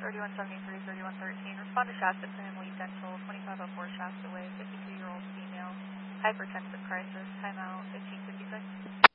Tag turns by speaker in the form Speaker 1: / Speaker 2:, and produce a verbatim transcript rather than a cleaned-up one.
Speaker 1: thirty-one seventy-three, thirty-one thirteen. Respond to Shasta Family Dental, twenty-five oh four Shasta Way, fifty-two-year-old female, hypertensive crisis, timeout, fifteen fifty-six.